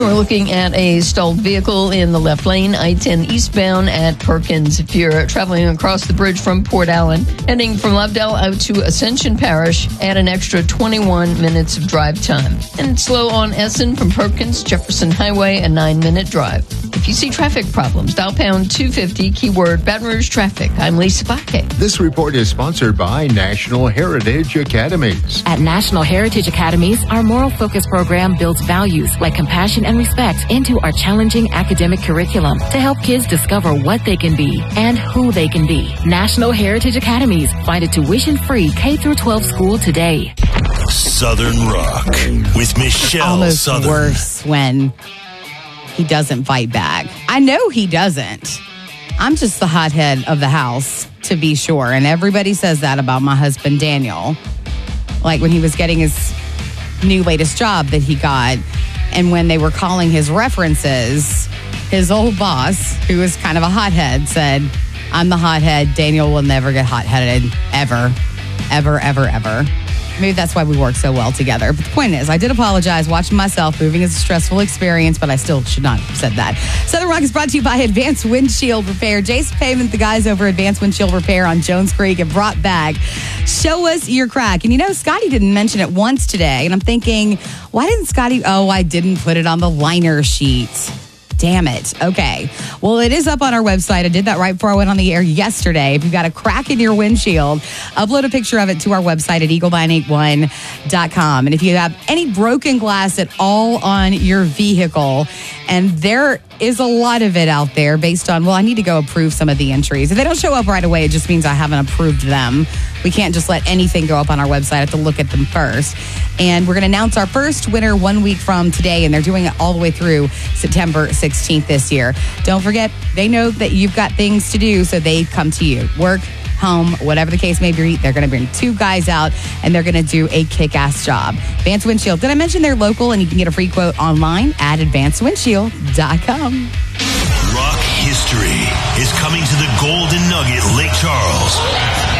We're looking at a stalled vehicle in the left lane, I-10 eastbound at Perkins. If you're traveling across the bridge from Port Allen, heading from Lovedale out to Ascension Parish, add an extra 21 minutes of drive time. And slow on Essen from Perkins, Jefferson Highway, a 9-minute drive. If you see traffic problems, dial pound 250, keyword Baton Rouge traffic. I'm Lisa Bakke. This report is sponsored by National Heritage Academies. At National Heritage Academies, our moral focus program builds values like compassion and respect into our challenging academic curriculum to help kids discover what they can be and who they can be. National Heritage Academies. Find a tuition-free K-12 school today. Southern Rock with Michelle Almost Southern. Worse when he doesn't fight back. I know he doesn't. I'm just the hothead of the house, to be sure. And everybody says that about my husband, Daniel. Like when he was getting his new latest job that he got, and when they were calling his references, his old boss, who was kind of a hothead, said, I'm the hothead. Daniel will never get hot-headed, ever, ever, ever, ever. Maybe that's why we work so well together. But the point is, I did apologize. Watching myself moving is a stressful experience, but I still should not have said that. Southern Rock is brought to you by Advanced Windshield Repair. Jason Pavement, the guys over at Advanced Windshield Repair on Jones Creek, have brought back Show Us Your Crack. And you know, Scotty didn't mention it once today. And I'm thinking, why didn't Scotty? Oh, I didn't put it on the liner sheet. Damn it. Okay. Well, it is up on our website. I did that right before I went on the air yesterday. If you've got a crack in your windshield, upload a picture of it to our website at eagle981.com. And if you have any broken glass at all on your vehicle, and there is a lot of it out there based on, well, I need to go approve some of the entries. If they don't show up right away, it just means I haven't approved them. We can't just let anything go up on our website. I have to look at them first. And we're going to announce our first winner 1 week from today, and they're doing it all the way through September 16th this year. Don't forget, they know that you've got things to do, so they come to you. Work, home, whatever the case may be, they're going to bring 2 guys out, and they're going to do a kick-ass job. Advanced Windshield. Did I mention they're local, and you can get a free quote online at advancedwindshield.com. Rock history is coming to the Golden Nugget, Lake Charles.